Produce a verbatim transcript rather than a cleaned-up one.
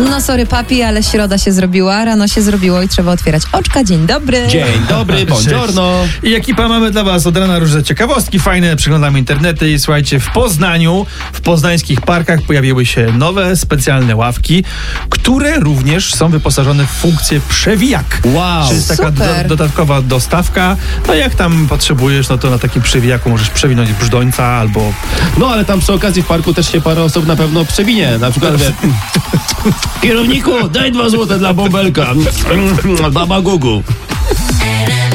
No sorry papi, ale środa się zrobiła, rano się zrobiło i trzeba otwierać oczka. Dzień dobry. Dzień dobry, buongiorno. I ekipa, mamy dla was od rana różne ciekawostki fajne, przeglądamy internety i słuchajcie, w Poznaniu, w poznańskich parkach pojawiły się nowe, specjalne ławki, które również są wyposażone w funkcję przewijak. Wow, Czyli jest taka do, dodatkowa dostawka. No jak tam potrzebujesz, no to na takim przewijaku możesz przewinąć brzdąca albo... No ale tam przy okazji w parku też się parę osób na pewno przewinie. Na przykład wie, kierowniku, daj dwa złote dla bąbelka. Baba Gugu.